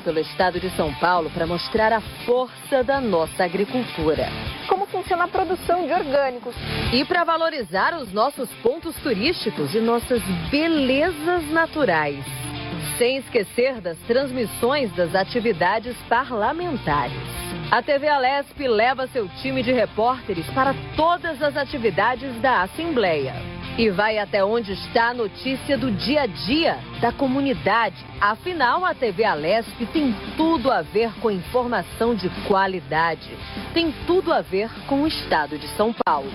pelo estado de São Paulo para mostrar a força da nossa agricultura. Como funciona a produção de orgânicos. E para valorizar os nossos pontos turísticos e nossas belezas naturais. Sem esquecer das transmissões das atividades parlamentares. A TV Alesp leva seu time de repórteres para todas as atividades da Assembleia. E vai até onde está a notícia do dia a dia da comunidade. Afinal, a TV Alesp tem tudo a ver com informação de qualidade. Tem tudo a ver com o estado de São Paulo.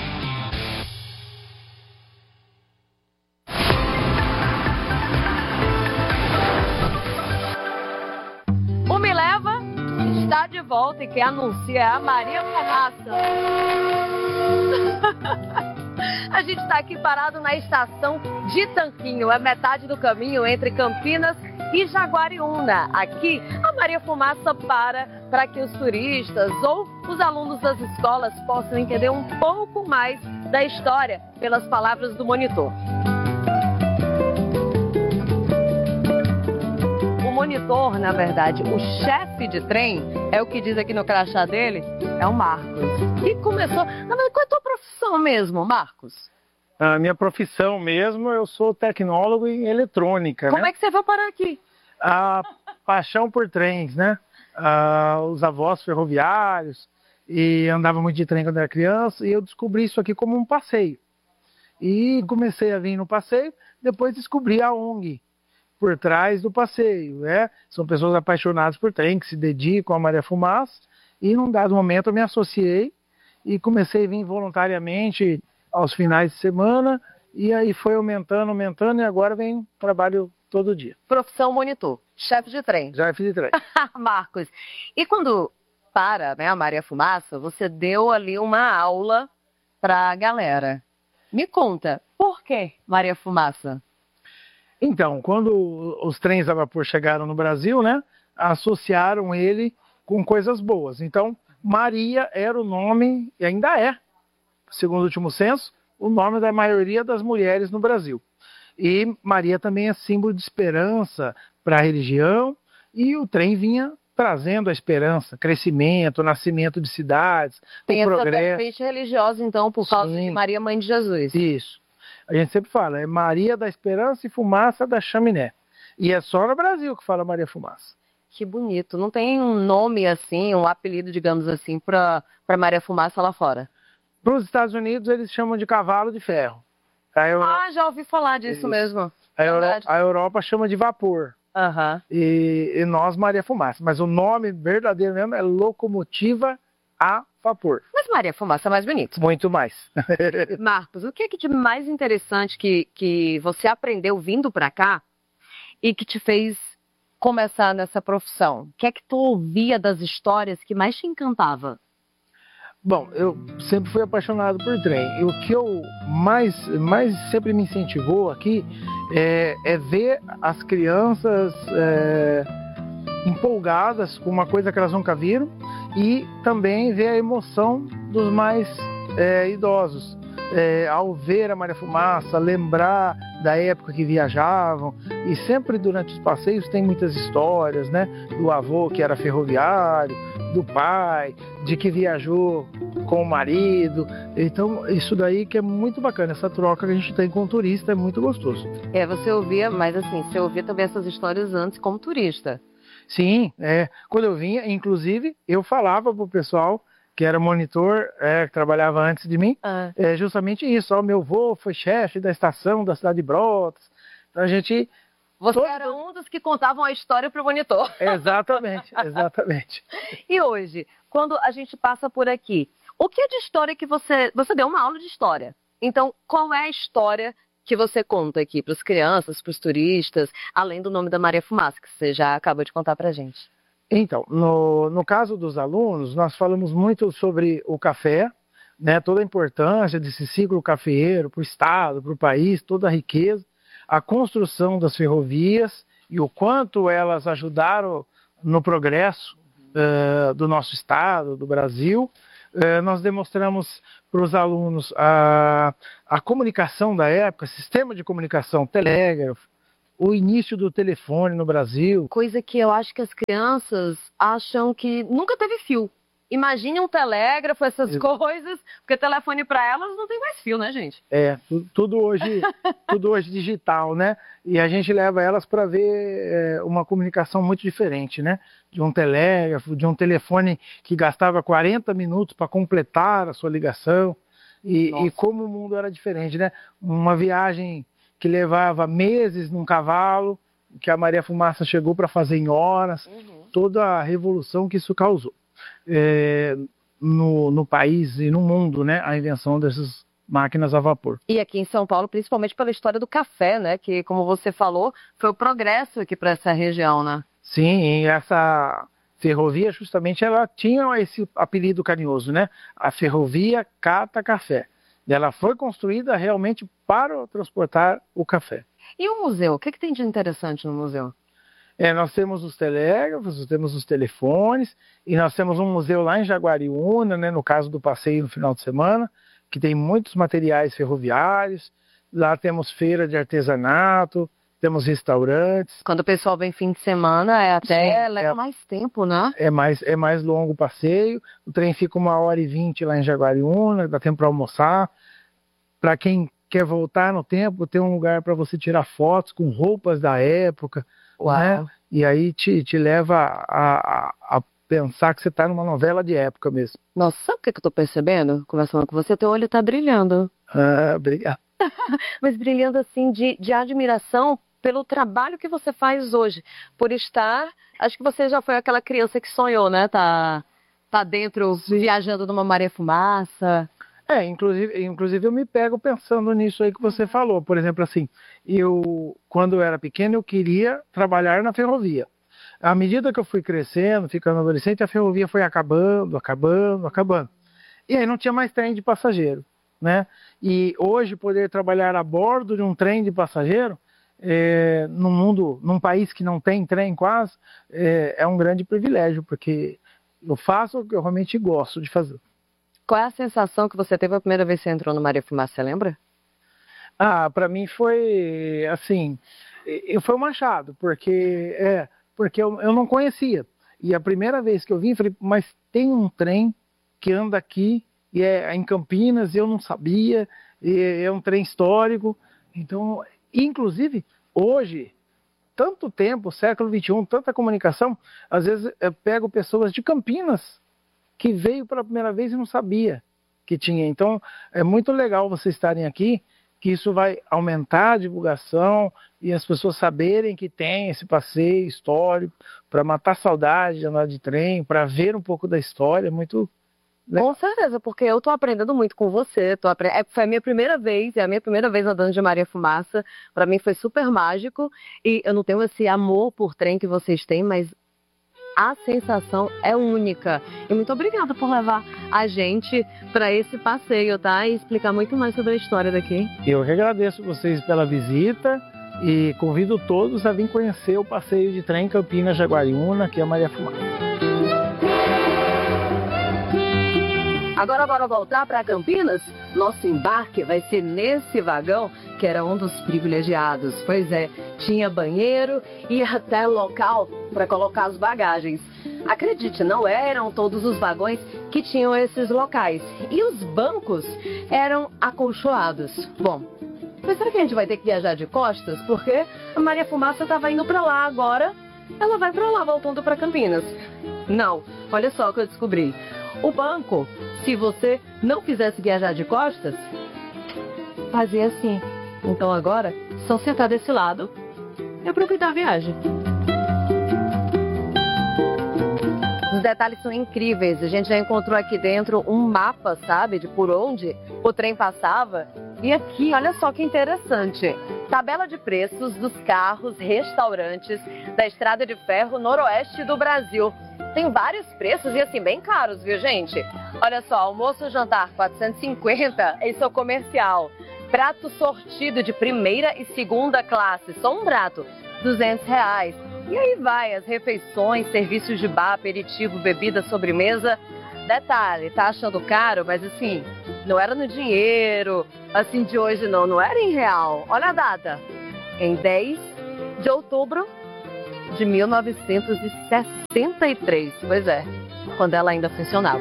O Me Leva está de volta e quem anuncia é a Maria Fumaça. A gente está aqui parado na estação de Tanquinho, é metade do caminho entre Campinas e Jaguariúna. Aqui, a Maria Fumaça para que os turistas ou os alunos das escolas possam entender um pouco mais da história pelas palavras do monitor. O monitor, na verdade, o chefe de trem, é o que diz aqui no crachá dele, é o Marcos. E começou... Qual é a tua profissão mesmo, Marcos? A minha profissão mesmo, eu sou tecnólogo em eletrônica. Como é que você veio parar aqui? A paixão por trens, né? Os avós ferroviários, e andava muito de trem quando era criança, e eu descobri isso aqui como um passeio. E comecei a vir no passeio, depois descobri a ONG por trás do passeio, né? São pessoas apaixonadas por trem, que se dedicam à Maria Fumaça, e num dado momento eu me associei e comecei a vir voluntariamente aos finais de semana, e aí foi aumentando, e agora vem trabalho todo dia. Profissão monitor, chefe de trem. Chefe de trem. Marcos, e quando para, né, a Maria Fumaça, você deu ali uma aula para a galera. Me conta, por que Maria Fumaça? Então, quando os trens a vapor chegaram no Brasil, né, associaram ele com coisas boas. Então, Maria era o nome, e ainda é, segundo o último censo, o nome da maioria das mulheres no Brasil. E Maria também é símbolo de esperança para a religião, e o trem vinha trazendo a esperança, crescimento, nascimento de cidades, tem o progresso. Tem essa vertente religiosa, então, por causa de Maria, mãe de Jesus. Isso. A gente sempre fala, é Maria da Esperança e Fumaça da Chaminé. E é só no Brasil que fala Maria Fumaça. Que bonito. Não tem um nome assim, um apelido, digamos assim, para Maria Fumaça lá fora? Para os Estados Unidos, eles chamam de cavalo de ferro. Já ouvi falar disso mesmo. A Europa chama de vapor. Uhum. E nós, Maria Fumaça. Mas o nome verdadeiro mesmo é locomotiva a vapor. Mas Maria Fumaça é mais bonito. Muito mais. Marcos, o que é de mais interessante que você aprendeu vindo para cá e que te fez começar nessa profissão? O que é que tu ouvia das histórias que mais te encantava? Bom, eu sempre fui apaixonado por trem. E o que eu mais sempre me incentivou aqui é ver as crianças empolgadas com uma coisa que elas nunca viram e também ver a emoção dos mais idosos. Ao ver a Maria Fumaça, lembrar da época que viajavam, e sempre durante os passeios tem muitas histórias, né? Do avô que era ferroviário, do pai, de que viajou com o marido. Então isso daí que é muito bacana, essa troca que a gente tem com o turista é muito gostoso. Você ouvia, mas assim, você ouvia também essas histórias antes como turista. Sim, quando eu vinha, inclusive, eu falava pro pessoal que era monitor, que trabalhava antes de mim, justamente isso. Meu avô foi chefe da estação da cidade de Brotas. Então a gente... Você era um dos que contavam a história para o monitor. Exatamente, exatamente. E hoje, quando a gente passa por aqui, o que é de história que você deu uma aula de história? Então, qual é a história que você conta aqui para as crianças, para os turistas, além do nome da Maria Fumaça, que você já acabou de contar para a gente? Então, no caso dos alunos, nós falamos muito sobre o café, né, toda a importância desse ciclo cafeeiro para o estado, para o país, toda a riqueza, a construção das ferrovias e o quanto elas ajudaram no progresso do nosso estado, do Brasil. Nós demonstramos para os alunos a comunicação da época, sistema de comunicação, telégrafo, o início do telefone no Brasil. Coisa que eu acho que as crianças acham que nunca teve fio. Imagine um telégrafo, essas coisas, porque telefone para elas não tem mais fio, né, gente? Tudo hoje digital, né? E a gente leva elas para ver uma comunicação muito diferente, né? De um telégrafo, de um telefone que gastava 40 minutos para completar a sua ligação. E como o mundo era diferente, né? Uma viagem que levava meses num cavalo, que a Maria Fumaça chegou para fazer em horas, toda a revolução que isso causou. No país e no mundo, né, a invenção dessas máquinas a vapor. E aqui em São Paulo, principalmente pela história do café, né, que, como você falou, foi o progresso aqui para essa região, né? Sim, e essa ferrovia, justamente, ela tinha esse apelido carinhoso, né? A Ferrovia Cata Café. Ela foi construída realmente para transportar o café. E o museu? O que tem de interessante no museu? Nós temos os telégrafos, temos os telefones, e nós temos um museu lá em Jaguariúna, né, no caso do passeio no final de semana, que tem muitos materiais ferroviários. Lá temos feira de artesanato, temos restaurantes. Quando o pessoal vem fim de semana, leva mais tempo, né? É mais longo o passeio, o trem fica 1h20 lá em Jaguariúna, dá tempo para almoçar. Para quem quer voltar no tempo, tem um lugar para você tirar fotos com roupas da época. Né? E aí te leva a pensar que você está numa novela de época mesmo. Nossa, sabe o que eu estou percebendo? Conversando com você, teu olho está brilhando. Obrigado. Mas brilhando assim de admiração pelo trabalho que você faz hoje. Por estar, acho que você já foi aquela criança que sonhou, né? Tá dentro, viajando numa Maria Fumaça. Inclusive eu me pego pensando nisso aí que você falou. Por exemplo, assim, quando eu era pequeno, eu queria trabalhar na ferrovia. À medida que eu fui crescendo, ficando adolescente, a ferrovia foi acabando. E aí não tinha mais trem de passageiro, né? E hoje poder trabalhar a bordo de um trem de passageiro, num país que não tem trem quase, é um grande privilégio, porque eu faço o que eu realmente gosto de fazer. Qual é a sensação que você teve a primeira vez que você entrou no Maria Fumaça, você lembra? Para mim foi, assim, foi um achado, porque eu não conhecia. E a primeira vez que eu vim, falei, mas tem um trem que anda aqui, e é em Campinas, e eu não sabia, e é um trem histórico. Então, inclusive, hoje, tanto tempo, século XXI, tanta comunicação, às vezes eu pego pessoas de Campinas, que veio pela primeira vez e não sabia que tinha. Então, é muito legal vocês estarem aqui, que isso vai aumentar a divulgação e as pessoas saberem que tem esse passeio histórico para matar saudade de andar de trem, para ver um pouco da história, muito legal. Com certeza, porque eu estou aprendendo muito com você. Foi a minha primeira vez, andando de Maria Fumaça. Para mim foi super mágico e eu não tenho esse amor por trem que vocês têm, mas a sensação é única. E muito obrigada por levar a gente para esse passeio, tá? E explicar muito mais sobre a história daqui. Eu que agradeço vocês pela visita e convido todos a vir conhecer o passeio de trem Campinas-Jaguariúna, que é a Maria Fumaça. Agora, bora voltar para Campinas? Nosso embarque vai ser nesse vagão, que era um dos privilegiados. Pois é, tinha banheiro e até local para colocar as bagagens. Acredite, não eram todos os vagões que tinham esses locais. E os bancos eram acolchoados. Bom, mas será que a gente vai ter que viajar de costas? Porque a Maria Fumaça estava indo para lá agora, ela vai para lá, voltando para Campinas. Não, olha só o que eu descobri. O banco, se você não quisesse viajar de costas, fazia assim. Então agora, só sentar desse lado e aproveitar a viagem. Os detalhes são incríveis. A gente já encontrou aqui dentro um mapa, sabe, de por onde o trem passava. E aqui, olha só que interessante. Tabela de preços dos carros, restaurantes da Estrada de Ferro Noroeste do Brasil. Tem vários preços e assim, bem caros, viu, gente? Olha só, almoço jantar 450, esse é o comercial. Prato sortido de primeira e segunda classe, só um prato, R$200. E aí vai, as refeições, serviços de bar, aperitivo, bebida, sobremesa. Detalhe, tá achando caro, mas assim, não era no dinheiro, assim de hoje não era em real. Olha a data, em 10 de outubro de 1963. Pois é, quando ela ainda funcionava.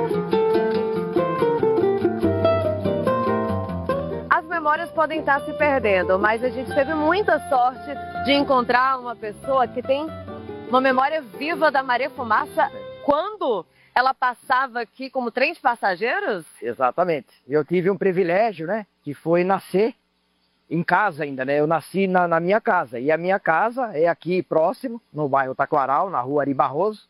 As memórias podem estar se perdendo, mas a gente teve muita sorte de encontrar uma pessoa que tem uma memória viva da Maria Fumaça quando ela passava aqui como trem de passageiros? Exatamente. Eu tive um privilégio, né? Que foi nascer em casa ainda, né? Eu nasci na minha casa. E a minha casa é aqui próximo, no bairro Taquaral, na rua Ari Barroso.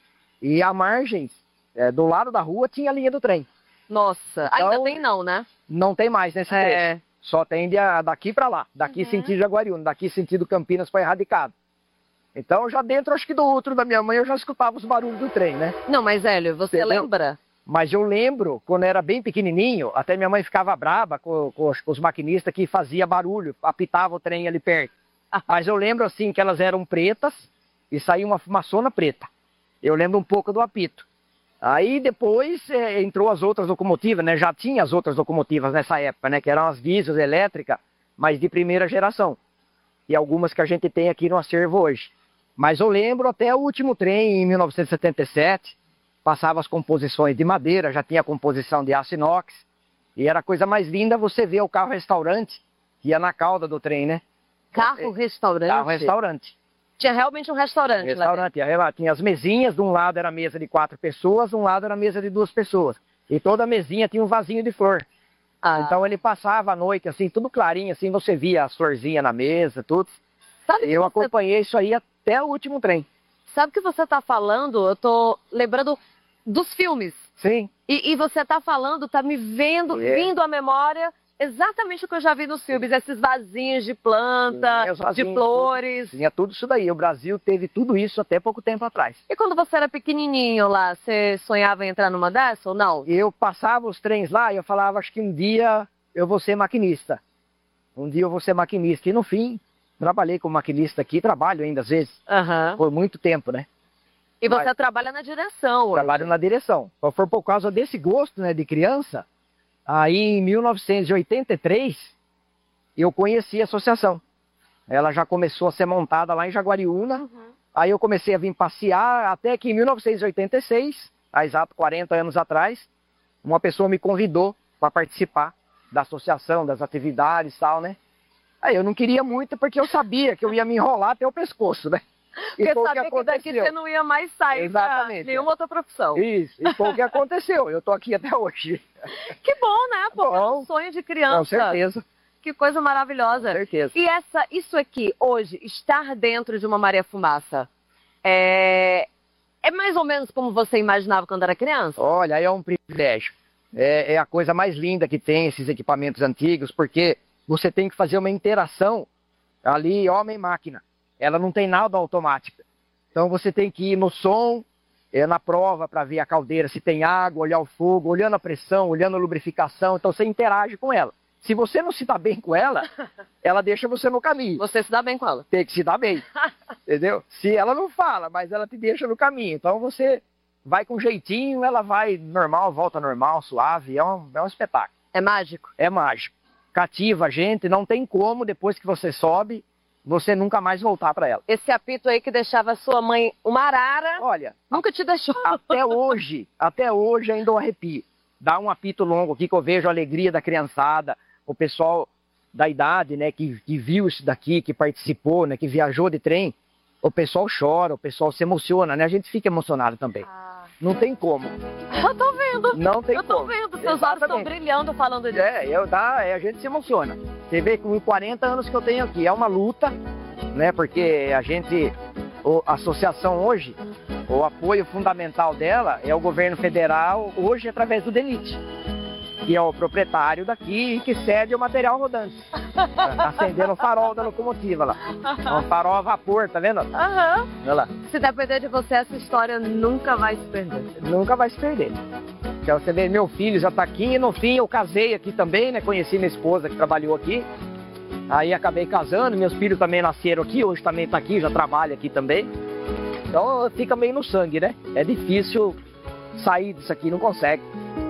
E à margem, do lado da rua, tinha a linha do trem. Nossa, Então, ainda tem não, né? Não tem mais nesse trecho. Só tem daqui para lá. Daqui sentido Jaguariúna, daqui sentido Campinas foi erradicado. Então, já dentro, acho que do útero da minha mãe, eu já escutava os barulhos do trem, né? Não, mas Hélio, você lembra? Mas eu lembro, quando eu era bem pequenininho, até minha mãe ficava braba com os maquinistas que fazia barulho, apitava o trem ali perto. Mas eu lembro, assim, que elas eram pretas e saía uma fumaçona preta. Eu lembro um pouco do apito. Aí, depois, entrou as outras locomotivas, né? Já tinha as outras locomotivas nessa época, né? Que eram as diesel elétricas, mas de primeira geração. E algumas que a gente tem aqui no acervo hoje. Mas eu lembro até o último trem, em 1977, passava as composições de madeira, já tinha a composição de aço inox, e era a coisa mais linda você ver o carro-restaurante, que ia na cauda do trem, né? Carro-restaurante? Carro-restaurante. Tinha realmente um restaurante, Restaurante, lá tinha as mesinhas, de um lado era mesa de 4 pessoas, de um lado era mesa de 2 pessoas. E toda mesinha tinha um vasinho de flor. Então ele passava a noite, assim, tudo clarinho, assim, você via as florzinhas na mesa, tudo. Eu acompanhei isso aí até o último trem. Sabe o que você está falando? Eu tô lembrando dos filmes. Sim. E você está falando, está me vindo à memória exatamente o que eu já vi nos filmes. Esses vasinhos de planta, de flores. Tinha tudo isso daí. O Brasil teve tudo isso até pouco tempo atrás. E quando você era pequenininho lá, você sonhava em entrar numa dessa ou não? Eu passava os trens lá e eu falava, acho que um dia eu vou ser maquinista. Um dia eu vou ser maquinista. E no fim, trabalhei como maquinista aqui, trabalho ainda às vezes, por muito tempo, né? E você trabalha na direção hoje? Trabalho na direção. Foi por causa desse gosto, né, de criança, aí em 1983, eu conheci a associação. Ela já começou a ser montada lá em Jaguariúna, aí eu comecei a vir passear, até que em 1986, há exato 40 anos atrás, uma pessoa me convidou para participar da associação, das atividades e tal, né? Aí eu não queria muito porque eu sabia que eu ia me enrolar até o pescoço, né? Porque sabia que daqui você não ia mais sair para nenhuma outra profissão. Isso, e foi o que aconteceu. Eu tô aqui até hoje. Que bom, né? Pô, é um sonho de criança. Com certeza. Que coisa maravilhosa. Com certeza. E isso aqui, hoje, estar dentro de uma Maria Fumaça, é mais ou menos como você imaginava quando era criança? Olha, é um privilégio. É a coisa mais linda que tem esses equipamentos antigos, porque você tem que fazer uma interação ali, homem-máquina. Ela não tem nada automático. Então você tem que ir no som, na prova para ver a caldeira, se tem água, olhar o fogo, olhando a pressão, olhando a lubrificação. Então você interage com ela. Se você não se dá bem com ela, ela deixa você no caminho. Você se dá bem com ela? Tem que se dar bem. Entendeu? Se ela não fala, mas ela te deixa no caminho. Então você vai com jeitinho, ela vai normal, volta normal, suave. É um espetáculo. É mágico? É mágico. Cativa a gente, não tem como, depois que você sobe, você nunca mais voltar para ela. Esse apito aí que deixava sua mãe uma arara, olha, nunca te deixou. Até hoje ainda eu arrepio. Dá um apito longo aqui que eu vejo a alegria da criançada, o pessoal da idade, né, que viu isso daqui, que participou, né, que viajou de trem. O pessoal chora, o pessoal se emociona, né? A gente fica emocionado também. Não tem como. Eu tô vendo. Não tem como. Eu tô vendo. Seus olhos estão brilhando falando disso. A gente se emociona. Você vê que com 40 anos que eu tenho aqui, é uma luta, né? Porque a associação hoje, o apoio fundamental dela é o governo federal, hoje através do DENIT, que é o proprietário daqui e que cede o material rodante. Acendendo o farol da locomotiva lá. É um farol a vapor, tá vendo? Olha lá. Se depender de você, essa história nunca vai se perder. Nunca vai se perder. Então, você vê, meu filho já tá aqui, e no fim eu casei aqui também, né? Conheci minha esposa que trabalhou aqui. Aí acabei casando, meus filhos também nasceram aqui, hoje também tá aqui, já trabalha aqui também. Então fica meio no sangue, né? É difícil sair disso aqui, não consegue.